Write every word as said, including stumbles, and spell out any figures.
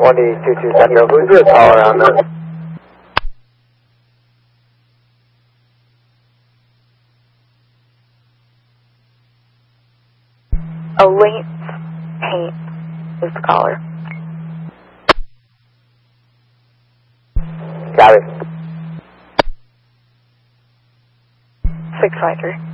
one D two two Central. Who's the caller on that? Elite Paint is the caller. Got it. six five three.